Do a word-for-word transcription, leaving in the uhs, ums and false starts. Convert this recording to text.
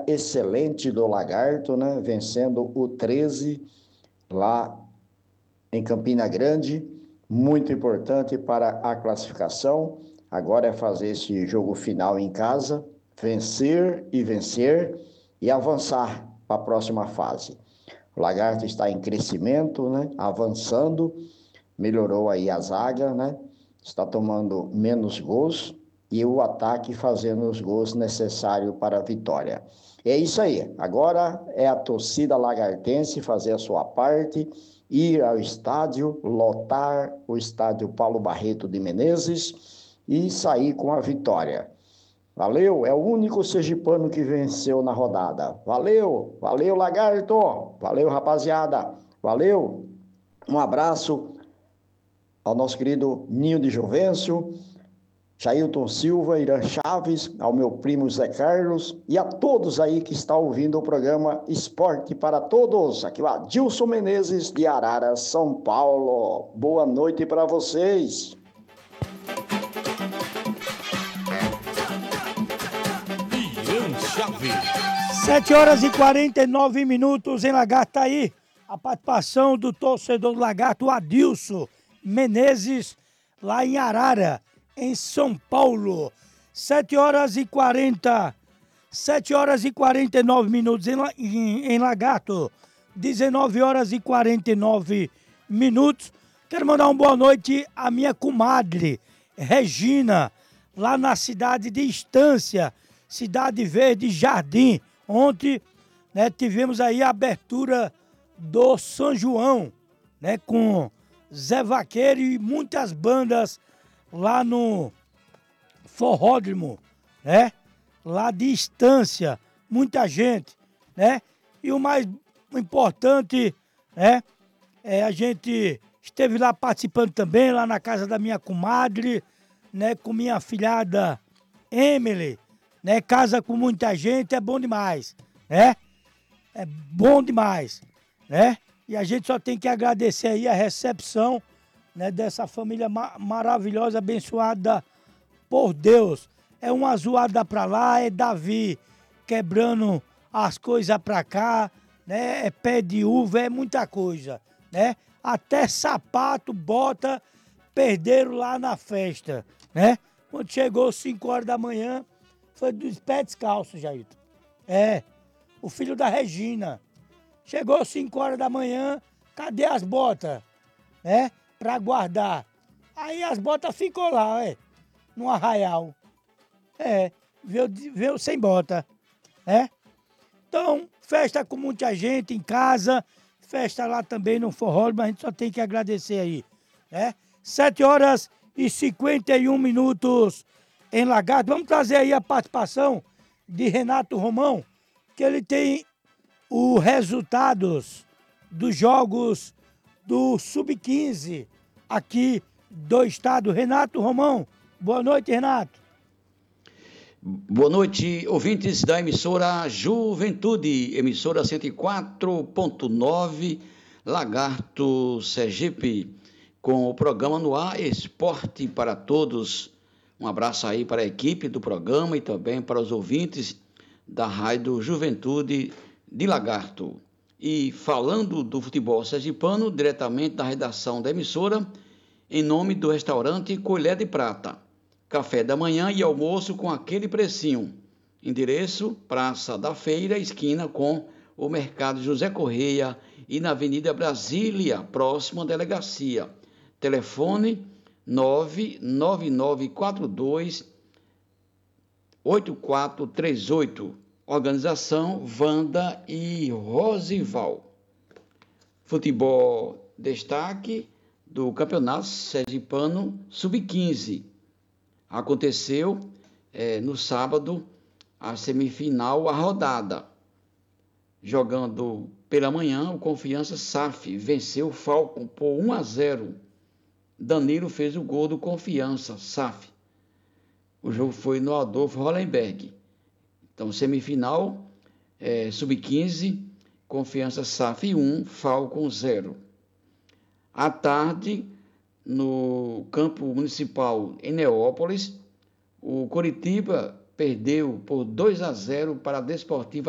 excelente do Lagarto, né? Vencendo o treze lá em Campina Grande, muito importante para a classificação. Agora é fazer esse jogo final em casa, vencer e vencer e avançar para a próxima fase. O Lagarto está em crescimento, né? Avançando, melhorou aí a zaga, né? Está tomando menos gols e o ataque fazendo os gols necessários para a vitória. É isso aí. Agora é a torcida lagartense fazer a sua parte, ir ao estádio, lotar o estádio Paulo Barreto de Menezes e sair com a vitória. Valeu, é o único sergipano que venceu na rodada. Valeu, valeu, Lagarto. Valeu, rapaziada. Valeu. Um abraço ao nosso querido Ninho de Juvencio, Jailton Silva, Irã Chaves, ao meu primo Zé Carlos e a todos aí que estão ouvindo o programa Esporte para Todos. Aqui é o Adilson Menezes de Arara, São Paulo. Boa noite para vocês. sete horas e quarenta e nove minutos em Lagarto. Tá aí a participação do torcedor do Lagarto, Adilson Menezes, lá em Arara, em São Paulo. sete horas e quarenta, sete horas e quarenta e nove minutos em, em, em Lagarto. dezenove horas e quarenta e nove minutos. Quero mandar uma boa noite à minha comadre, Regina, lá na cidade de Estância, Cidade Verde Jardim. Ontem, né, tivemos aí a abertura do São João, né, com Zé Vaqueiro e muitas bandas lá no Forródromo, né, lá de Estância, muita gente, né, e o mais importante, né, é a gente esteve lá participando também, lá na casa da minha comadre, né, com minha afilhada Emily, né, casa com muita gente, é bom demais, né? É bom demais, né? E a gente só tem que agradecer aí a recepção, né, dessa família ma- maravilhosa, abençoada por Deus. É uma zoada pra lá, é Davi quebrando as coisas pra cá, né? É pé de uva, é muita coisa, né? Até sapato, bota, perderam lá na festa, né? Quando chegou cinco horas da manhã, foi dos pés descalços, Jailton. É, o filho da Regina. Chegou cinco horas da manhã, cadê as botas? Né? Pra guardar. Aí as botas ficou lá, é, no arraial. É, veio, veio sem bota, né? Então, festa com muita gente em casa, festa lá também no forró, mas a gente só tem que agradecer aí, né? sete horas e cinquenta e um minutos em Lagarto. Vamos trazer aí a participação de Renato Romão, que ele tem os resultados dos jogos do sub quinze aqui do estado. Renato Romão, boa noite, Renato. Boa noite, ouvintes da emissora Juventude, emissora cento e quatro ponto nove, Lagarto Sergipe, com o programa no ar Esporte para Todos. Um abraço aí para a equipe do programa e também para os ouvintes da Rádio Juventude de Lagarto. E falando do futebol sergipano, diretamente da redação da emissora, em nome do restaurante Colher de Prata. Café da manhã e almoço com aquele precinho. Endereço, Praça da Feira, esquina com o Mercado José Correia e na Avenida Brasília, próximo à delegacia. Telefone nove nove nove quatro dois oito quatro três oito. Organização Wanda e Rosival. Futebol destaque do Campeonato Sergipano sub quinze. Aconteceu é, no sábado a semifinal, a rodada. Jogando pela manhã, o Confiança S A F venceu o Falcon por um a zero. Danilo fez o gol do Confiança S A F. O jogo foi no Adolfo Hollenberg. Então, semifinal, é, sub quinze, Confiança S A F um, Falcon zero. À tarde, no campo municipal em Neópolis, o Coritiba perdeu por dois a zero para a Desportiva